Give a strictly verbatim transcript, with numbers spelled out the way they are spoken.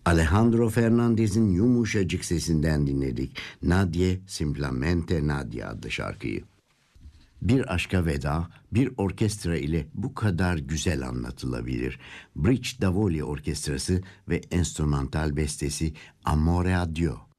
Alejandro Fernandez'in yumuşacık sesinden dinledik. Nadie Simplemente Nadia adlı şarkıyı. Bir aşka veda, bir orkestra ile bu kadar güzel anlatılabilir. Bridge Davoli Orkestrası ve enstrümantal bestesi Amore Addio.